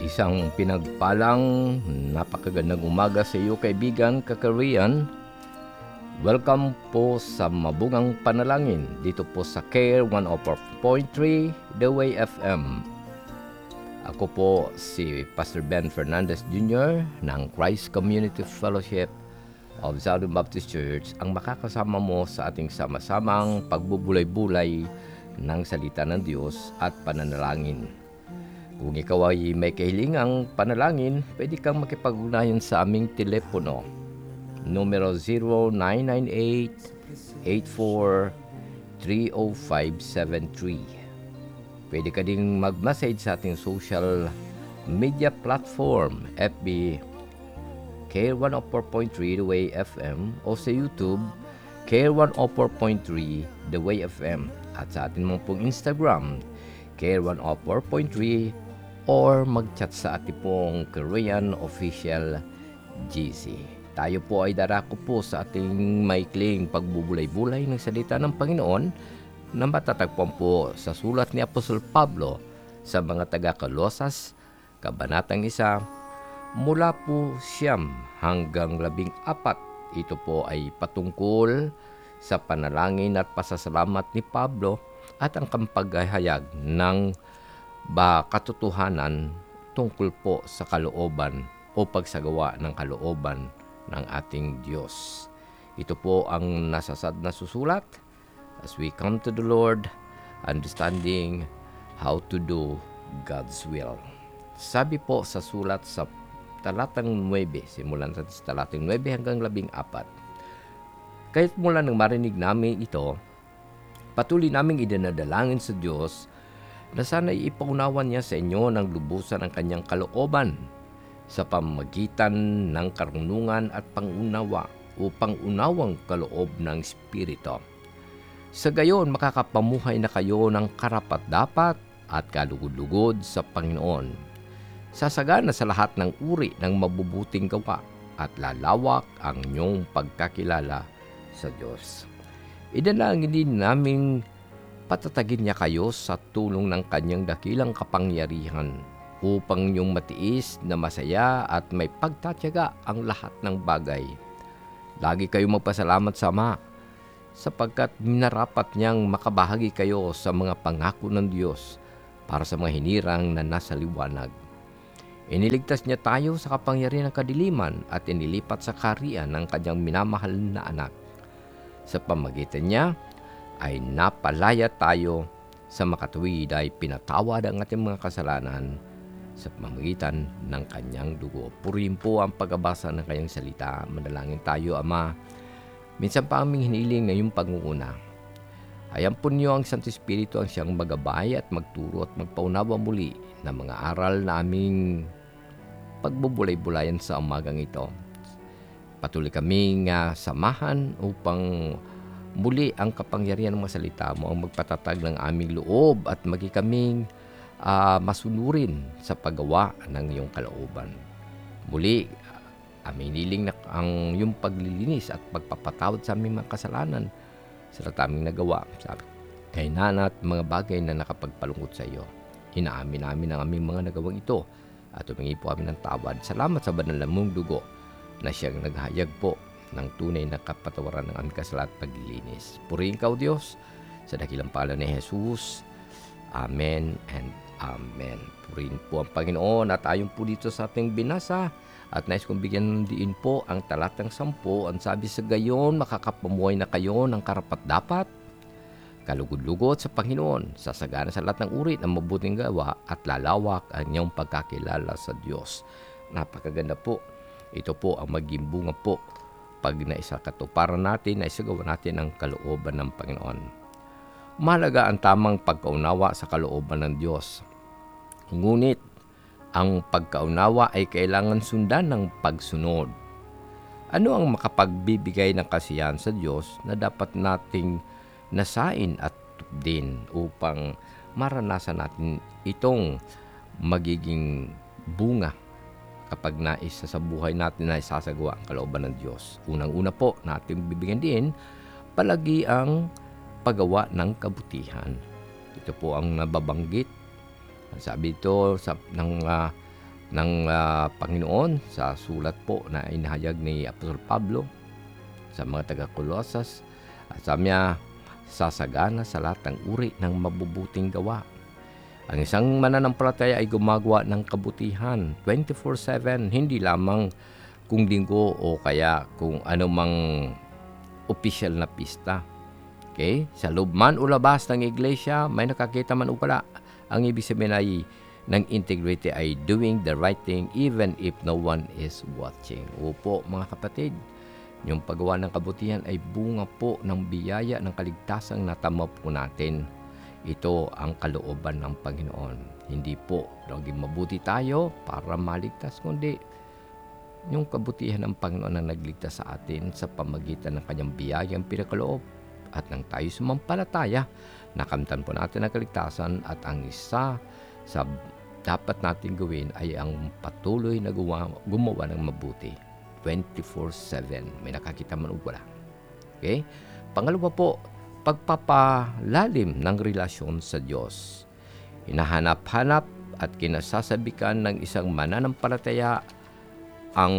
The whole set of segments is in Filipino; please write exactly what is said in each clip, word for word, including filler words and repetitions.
Isang pinagpalang, napakagandang umaga sa iyo kaibigan, ka-Korean. Welcome po sa Mabungang Panalangin dito po sa Care one oh four point three The Way F M. Ako po si Pastor Ben Fernandez Junior ng Christ Community Fellowship of Zion Baptist Church, ang makakasama mo sa ating sama-samang pagbubulay-bulay ng salita ng Diyos at pananalangin. Kung ikaw ay may kahilingang panalangin, pwede kang makipag-ugnayan sa aming telepono. Numero zero nine nine eight, eight four three zero five seven three. Pwede ka ding mag-message sa ating social media platform, F B, Care one oh four point three The Way F M, o sa YouTube, Care one oh four point three The Way F M, at sa atin mong pong Instagram, Care one oh four point three, or mag-chat sa ating pong Korean Official G C. Tayo po ay darako po sa ating maikling pagbubulay-bulay ng salita ng Panginoon na matatagpuan po sa sulat ni Apostol Pablo sa mga taga-Kolosas, Kabanatang isa, mula po siyam hanggang labing apat. Ito po ay patungkol sa panalangin at pasasalamat ni Pablo at ang kampaghahayag ng ba katotohanan tungkol po sa kalooban o pagsagawa ng kalooban ng ating Diyos. Ito po ang nasasad na susulat as we come to the Lord, understanding how to do God's will. Sabi po sa sulat sa talatang nine, simulan sa talatang nine hanggang labing apat. Kahit mula nang marinig namin ito, patuloy naming idinadalangin sa Diyos na sana ipaunawan niya sa inyo ng lubusan ang kanyang kalooban sa pamamagitan ng karunungan at pangunawa o pangunawang kaloob ng Espiritu. Sa gayon, makakapamuhay na kayo ng karapat-dapat at kalugod-lugod sa Panginoon. Sasagana sa lahat ng uri ng mabubuting gawa at lalawak ang inyong pagkakilala sa Diyos. Idalangin din naming patatagin niya kayo sa tulong ng kanyang dakilang kapangyarihan upang inyong matiis na masaya at may pagtatyaga ang lahat ng bagay. Lagi kayong magpasalamat sa Ama sapagkat minarapat niyang makabahagi kayo sa mga pangako ng Diyos para sa mga hinirang na nasa liwanag. Iniligtas niya tayo sa kapangyarihan ng kadiliman at inilipat sa kaharian ng kanyang minamahal na anak. Sa pamagitan niya ay napalaya tayo sa makatuwid ay pinatawad ang ating mga kasalanan sa pamamagitan ng kanyang dugo. Purihin po ang pagbasa ng kanyang salita. Manalangin tayo, Ama. Minsan pa aming hiniling na yung pangunguna. Hayaan po niyo ang Santo Espiritu ang siyang magabay at magturo at magpaunawa muli ng mga aral na aming pagbubulay-bulayan sa umagang ito. Patuloy kaming uh, samahan upang muli ang kapangyarihan ng mga salita mo ang magpatatag ng aming loob at maging kaming uh, masunurin sa paggawa ng iyong kalooban. Muli, aming niling na ang iyong paglilinis at pagpapatawad sa aming mga kasalanan sa lahat aming nagawa, sa kainan at mga bagay na nakapagpalungkot sa iyo. Inaamin namin ang aming mga nagawang ito at humingi po kami ng tawad. Salamat sa banal na mong dugo na siyang naghayag po ng tunay na kapatawaran ng aming kasalanan at paglilinis. Purihin ka, O Diyos, sa dakilang pangalan ni Jesus. Amen and Amen. Purihin po ang Panginoon at ayon po dito sa ating binasa at nais kong bigyan din po ang talatang sampu. Ang sabi sa gayon, makakapamuhay na kayo ng karapat-dapat, kalugod-lugod sa Panginoon, sasagana sa lahat ng uri ng mabuting gawa at lalawak ang inyong pagkakilala sa Diyos. Napakaganda po. Ito po ang maging bunga po pag naisakatuparan natin, naisagawa natin ang kalooban ng Panginoon. Mahalaga ang tamang pagkaunawa sa kalooban ng Diyos. Ngunit, ang pagkaunawa ay kailangan sundan ng pagsunod. Ano ang makapagbibigay ng kasiyahan sa Diyos na dapat nating nasain at din upang maranasan natin itong magiging bunga kapag naisa sa buhay natin na isasagawa ang kalooban ng Diyos? Unang-una po natin bibigyan din palagi ang paggawa ng kabutihan. Ito po ang nababanggit. Sabi ito sa, ng uh, ng uh, Panginoon sa sulat po na inahayag ni Apostol Pablo sa mga taga-Colosas. At sabi niya, sasagana sa lahat ng uri ng mabubuting gawa. Ang isang mananampalataya ay gumagawa ng kabutihan twenty-four seven, hindi lamang kung linggo o kaya kung anumang official na pista. Okay? Sa loob man o labas ng iglesia, may nakakita man o wala. Ang ibig sabihin ay ng integrity ay doing the right thing even if no one is watching. Opo mga kapatid, yung paggawa ng kabutihan ay bunga po ng biyaya ng kaligtasang natamo po natin. Ito ang kalooban ng Panginoon. Hindi po naging mabuti tayo para maligtas, kundi yung kabutihan ng Panginoon na nagligtas sa atin sa pamagitan ng kanyang biyayang pinakaloob. At nang tayo sumampalataya, nakamtan po natin ang kaligtasan. At ang isa sa dapat natin gawin ay ang patuloy na gumawa, gumawa ng mabuti twenty-four seven. May nakakita man o wala. Okay? Pangalawa po, pagpapalalim ng relasyon sa Diyos. Hinahanap-hanap at kinasasabikan ng isang mananampalataya ang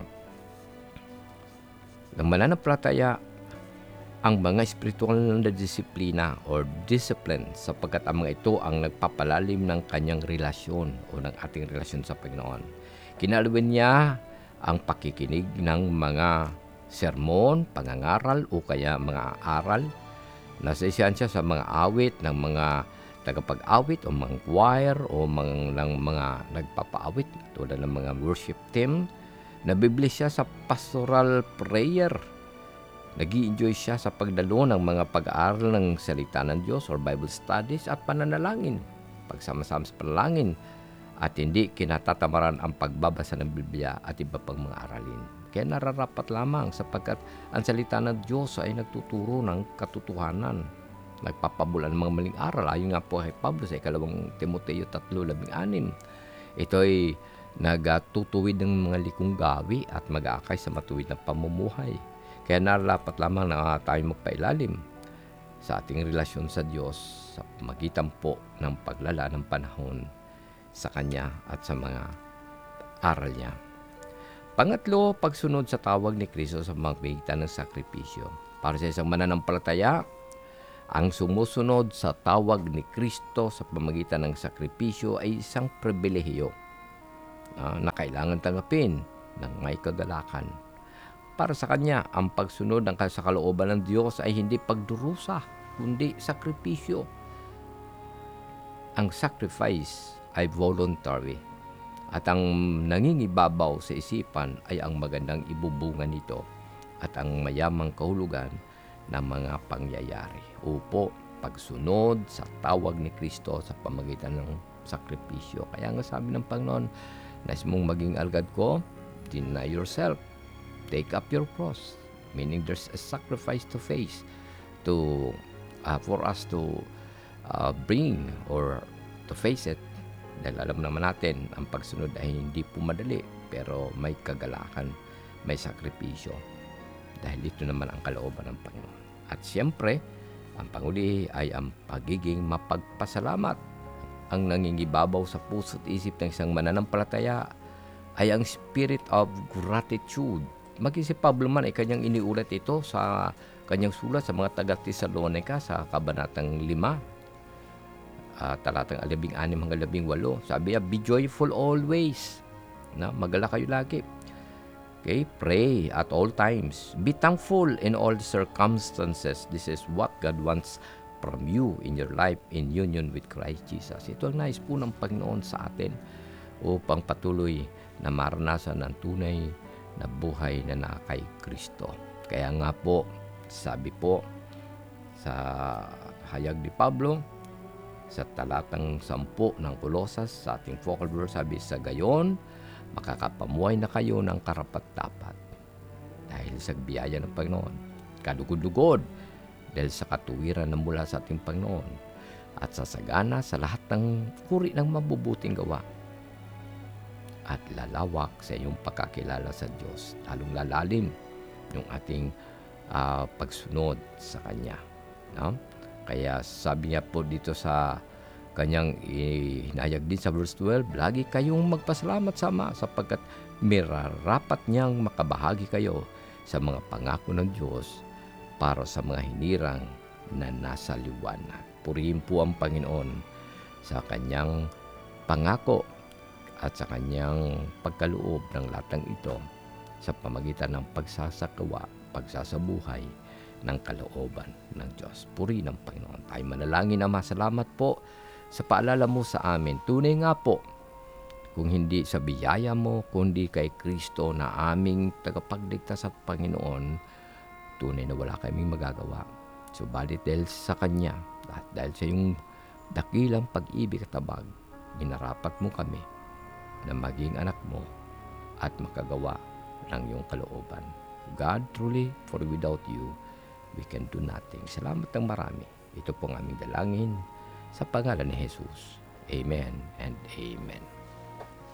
ng mananampalataya ang mga espiritual na disiplina or discipline, sapagkat ang mga ito ang nagpapalalim ng kanyang relasyon o ng ating relasyon sa Panginoon. Kinalawin niya ang pakikinig ng mga sermon, pangangaral o kaya mga aral. Nasisiyahan siya sa mga awit ng mga tagapag-awit o mga choir o mga, ng mga nagpapaawit tulad ng mga worship team. Nabibili siya sa pastoral prayer. Nag-i-enjoy siya sa pagdalo ng mga pag-aaral ng salita ng Diyos or Bible studies at pananalangin. Pagsama-sama sa panalangin at hindi kinatatamaran ang pagbabasa ng Biblia at iba pang mga aralin. Kaya nararapat lamang sapagkat ang salita ng Diyos ay nagtuturo ng katotohanan. Nagpapabulan ng mga maling aral. Ayon nga po kay Pablo sa ikalawang Timoteo three sixteen. Ito ay nagtutuwid ng mga likong gawi at mag-aakay sa matuwid na pamumuhay. Kaya nararapat lamang na tayo magpailalim sa ating relasyon sa Diyos sa magitan po ng paglala ng panahon sa Kanya at sa mga aral niya. Pangatlo, pagsunod sa tawag ni Kristo sa pamamagitan ng sakripisyo. Para sa isang mananampalataya, ang sumusunod sa tawag ni Kristo sa pamamagitan ng sakripisyo ay isang pribilehiyo uh, na kailangan tanggapin ng may kagalakan. Para sa Kanya, ang pagsunod ng sa kalooban ng Diyos ay hindi pagdurusa, kundi sakripisyo. Ang sacrifice ay voluntary. At ang nangingibabaw sa isipan ay ang magandang ibubunga nito at ang mayamang kahulugan ng mga pangyayari. Upo, pagsunod sa tawag ni Kristo sa pamamagitan ng sakripisyo. Kaya nga sabi ng Panginoon, nais mong maging alagad ko, deny yourself, take up your cross. Meaning there's a sacrifice to face to uh, for us to uh, bring or to face it. Dahil alam naman natin, ang pagsunod ay hindi po madali, pero may kagalakan, may sakripisyo. Dahil ito naman ang kalooban ng Panginoon. At siyempre, ang panguli ay ang pagiging mapagpasalamat. Ang nangingibabaw sa puso at isip ng isang mananampalataya ay ang spirit of gratitude. Maging si Pablo man ay kanyang iniulat ito sa kanyang sulat sa mga taga-Tesalonica sa kabanatang lima. Uh, talatang labing anim hanggang labing walo. Sabi niya, be joyful always. Na, magala kayo lagi. Okay, pray at all times. Be thankful in all circumstances. This is what God wants from you in your life in union with Christ Jesus. Ito ang nais po ng Panginoon sa atin upang patuloy na maranasan ang tunay na buhay na na kay Kristo. Kaya nga po, sabi po sa hayag ni Pablo, sa talatang sampu ng Colosas, sa ating focal verse, sabi, sa gayon, makakapamuhay na kayo ng karapat-dapat dahil sa biyaya ng Panginoon. Kadugod-dugod dahil sa katuwiran na mula sa ating Panginoon at sasagana sa lahat ng uri ng mabubuting gawa at lalawak sa iyong pagkakilala sa Diyos. Lalong lalalim yung ating uh, pagsunod sa Kanya. No? Kaya sabi niya po dito sa Kanyang hinayag din sa verse twelve, lagi kayong magpasalamat sa Ama sapagkat mirarapat niyang makabahagi kayo sa mga pangako ng Diyos para sa mga hinirang na nasa liwanag. Purihin po ang Panginoon sa kanyang pangako at sa kanyang pagkaloob ng lahat ng ito sa pamagitan ng pagsasagawa, pagsasabuhay ng kalooban ng Diyos. Purihin ang Panginoon. Tayo manalangin, Ama, salamat po sa paalala mo sa amin. Tunay nga po, kung hindi sa biyaya mo, kundi kay Kristo na aming tagapagligtas at Panginoon, tunay na wala kaming magagawa. Subalit dahil sa Kanya, at dahil sa iyong dakilang pag-ibig at tabag, minarapat mo kami na maging anak mo at makagawa ng iyong kalooban. God, truly, for without you, we can do nothing. Salamat ng marami. Ito po ang aming dalangin sa pangalan ni Jesus. Amen and amen.